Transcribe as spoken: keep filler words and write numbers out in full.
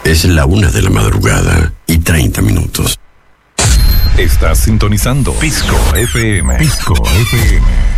Es la una de la madrugada y treinta minutos. Estás sintonizando Pisco F M. Pisco F M.